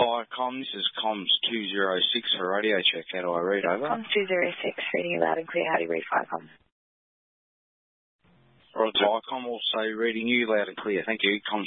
Hi, this is Comms 206 for radio check. How do I read over? Comms 206, reading you loud and clear. How do you read Viacom? Right, Viacom also reading you loud and clear. Thank you. Comms